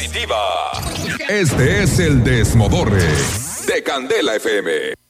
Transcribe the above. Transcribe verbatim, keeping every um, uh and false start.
positiva. Este es el Desmodorre de Candela F M.